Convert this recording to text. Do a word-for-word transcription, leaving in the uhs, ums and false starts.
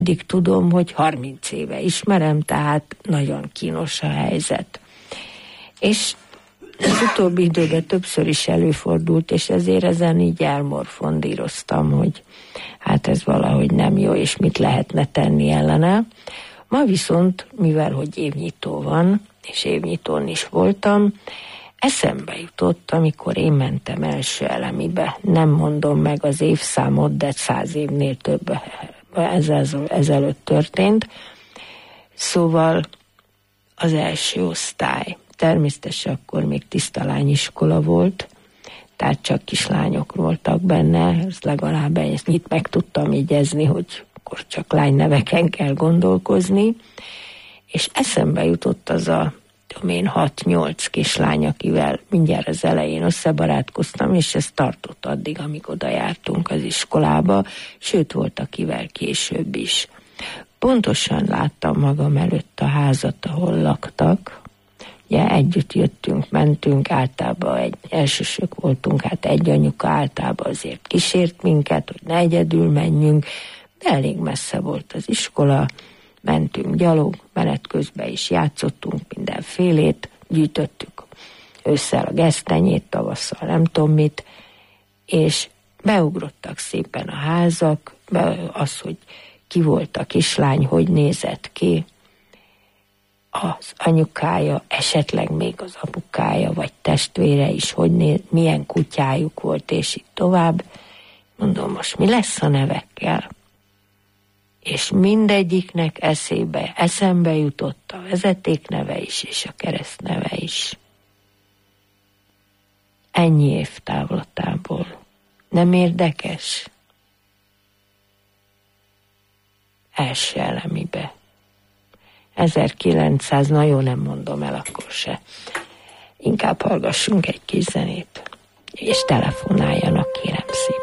Addig tudom, hogy harminc éve ismerem, tehát nagyon kínos a helyzet. És az utóbbi időben többször is előfordult, és ezért ezen így elmorfondíroztam, hogy hát ez valahogy nem jó, és mit lehetne tenni ellene. Ma viszont, mivel hogy évnyitó van, és évnyitón is voltam, eszembe jutott, amikor én mentem első elemibe. Nem mondom meg az évszámot, de száz évnél több ezel, ezelőtt történt. Szóval az első osztály. Természetesen akkor még tiszta lányiskola volt, tehát csak kislányok voltak benne, ez legalább ennyit meg tudtam jegyezni, hogy akkor csak lányneveken kell gondolkozni, és eszembe jutott az a, tudom én, hat-nyolc kislány, akivel mindjárt az elején összebarátkoztam, és ez tartott addig, amíg oda jártunk az iskolába, sőt volt akivel később is. Pontosan láttam magam előtt a házat, ahol laktak. Ugye együtt jöttünk, mentünk, általában egy, elsősök voltunk, hát egy anyuka általában azért kísért minket, hogy ne egyedül menjünk, de elég messze volt az iskola, mentünk gyalog, menet közben is játszottunk mindenfélét, gyűjtöttük ősszel a gesztenyét, tavasszal nem tudom mit, és beugrottak szépen a házak, az, hogy ki volt a kislány, hogy nézett ki, az anyukája, esetleg még az apukája, vagy testvére is, hogy néz, milyen kutyájuk volt, és így tovább. Mondom, most mi lesz a nevekkel? És mindegyiknek eszébe, eszembe jutott a vezetékneve is, és a keresztneve is. Ennyi év távlatából. Nem érdekes? Első elemibe. ezerkilencszáz, nagyon nem mondom el akkor se. Inkább hallgassunk egy kis zenét, és telefonáljanak, kérem szépen.